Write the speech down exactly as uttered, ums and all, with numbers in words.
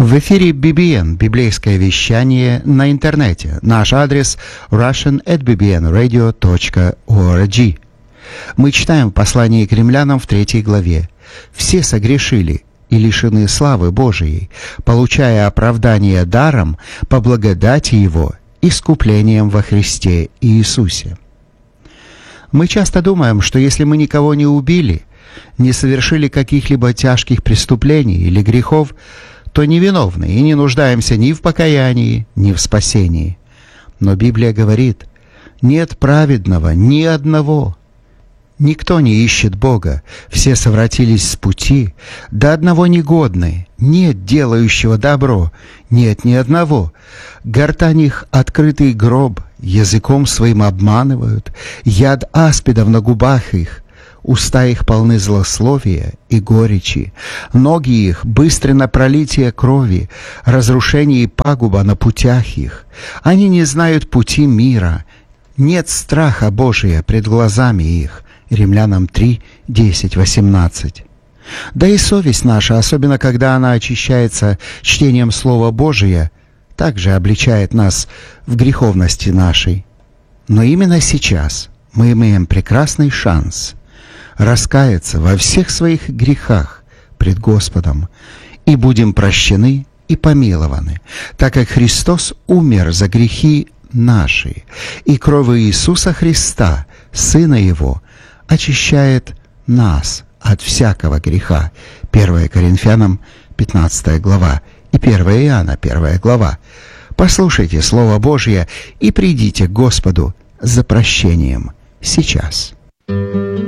В эфире би би эн, библейское вещание на интернете. Наш адрес russian at b b n radio dot org. Мы читаем в послании к римлянам в третьей главе. «Все согрешили и лишены славы Божией, получая оправдание даром по благодати Его, искуплением во Христе Иисусе». Мы часто думаем, что если мы никого не убили, не совершили каких-либо тяжких преступлений или грехов, то невиновны и не нуждаемся ни в покаянии, ни в спасении. Но Библия говорит: «Нет праведного ни одного. Никто не ищет Бога, все совратились с пути, до одного негодны, нет делающего добро, нет ни одного. Гортань их открытый гроб, языком своим обманывают, яд аспидов на губах их, уста их полны злословия и горечи, ноги их быстры на пролитие крови, разрушение и пагуба на путях их. Они не знают пути мира, нет страха Божия пред глазами их». Римлянам три, десять, восемнадцать. Да и совесть наша, особенно когда она очищается чтением Слова Божия, также обличает нас в греховности нашей. Но именно сейчас мы имеем прекрасный шанс раскаяться во всех своих грехах пред Господом и будем прощены и помилованы, так как Христос умер за грехи наши, и кровью Иисуса Христа, Сына Его, очищает нас от всякого греха. первое Коринфянам пятнадцатая глава и первое Иоанна первая глава. Послушайте Слово Божье и придите к Господу за прощением сейчас.